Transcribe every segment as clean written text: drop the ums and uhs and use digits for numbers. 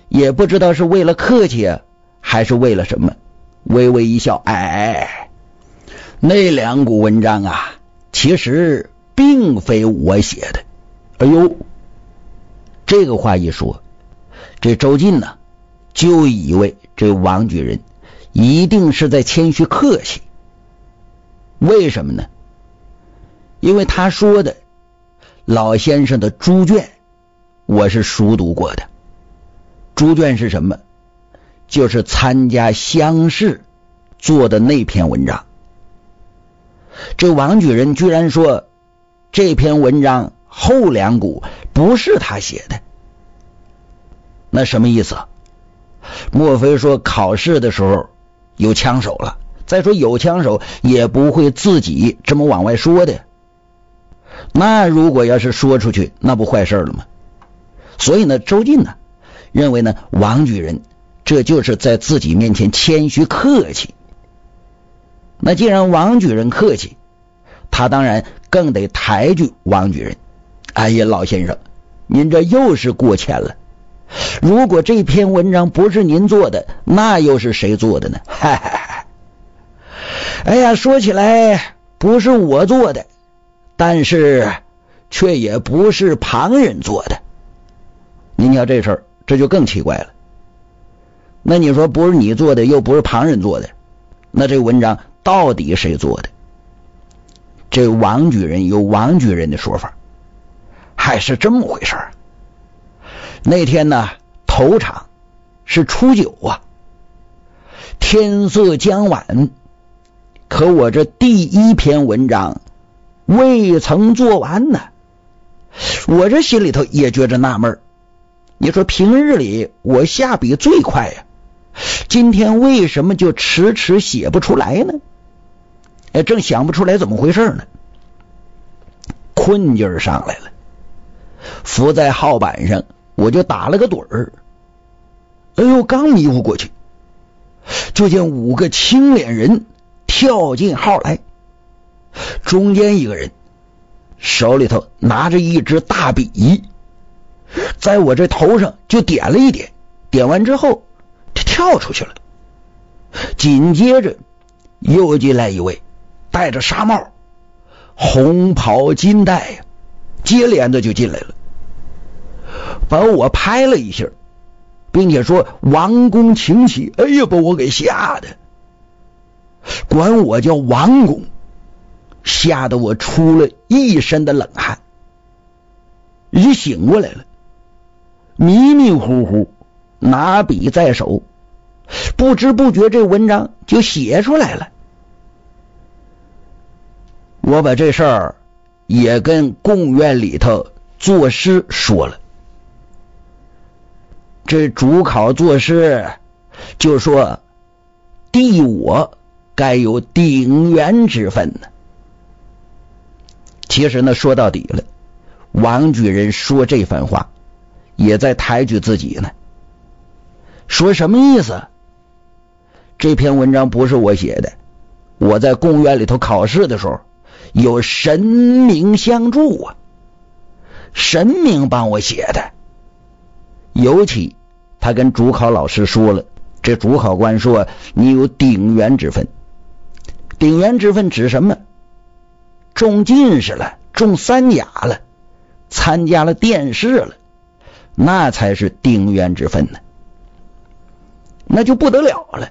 也不知道是为了客气啊，还是为了什么，微微一笑，那2股文章啊，其实并非我写的。哎呦，这个话一说，这周进呢就以为这王举人一定是在谦虚客气。为什么呢？因为他说的老先生的猪圈我是熟读过的。猪圈是什么？就是参加乡试做的那篇文章。这王举人居然说这篇文章后2股不是他写的，那什么意思？莫非说考试的时候有枪手了？再说有枪手也不会自己这么往外说的，那如果要是说出去，那不坏事了吗？所以呢，周进呢认为呢，王举人这就是在自己面前谦虚客气。那既然王举人客气，他当然更得抬举王举人。哎呀，老先生，您这又是过谦了。如果这篇文章不是您做的，那又是谁做的呢？哎呀，说起来不是我做的，但是却也不是旁人做的。您瞧这事儿，这就更奇怪了。那你说不是你做的，又不是旁人做的，那这文章到底谁做的？这王举人有王举人的说法，还是这么回事儿。那天呢，头场是初9啊，天色将晚，可我这第1篇文章未曾做完呢。我这心里头也觉着纳闷，你说平日里我下笔最快呀，今天为什么就迟迟写不出来呢？正想不出来怎么回事呢，困劲儿上来了，伏在号板上我就打了个盹儿。哎呦，刚迷糊过去，就见5个青脸人跳进号来，中间一个人手里头拿着一支大笔，在我这头上就点了一点，点完之后就跳出去了。紧接着又进来一位戴着纱帽，红袍金带呀，接连的就进来了，把我拍了一下，并且说王公请起。哎呀，把我给吓的，管我叫王公，吓得我出了一身的冷汗。一醒过来了，迷迷糊糊拿笔在手，不知不觉这文章就写出来了。我把这事儿也跟贡院里头作诗说了。这主考作诗就说弟我该有鼎元之分呢。其实呢，说到底了，王举人说这番话也在抬举自己呢。说什么意思？这篇文章不是我写的，我在贡院里头考试的时候有神明相助啊，神明帮我写的。尤其他跟主考老师说了，这主考官说你有鼎元之分。鼎元之分指什么？中进士了，中3甲了，参加了殿试了，那才是鼎元之分呢，那就不得了了。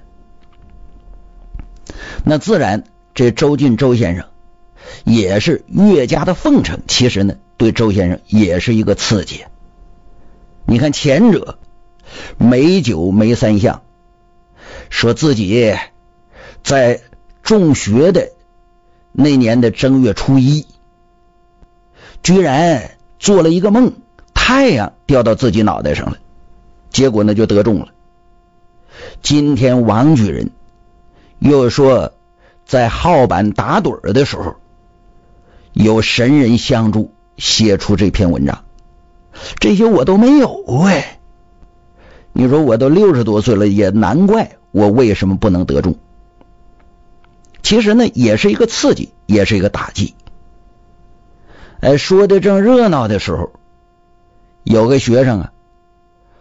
那自然这周进周先生也是越加的奉承，其实呢对周先生也是一个刺激。你看前者美酒没3项，说自己在中学的那年的正月初1居然做了一个梦，太阳掉到自己脑袋上了，结果呢就得中了。今天王举人又说在号板打盹的时候有神人相助写出这篇文章，这些我都没有哎。你说我都60多岁了，也难怪我为什么不能得中。其实呢也是一个刺激，也是一个打击。说的正热闹的时候，有个学生啊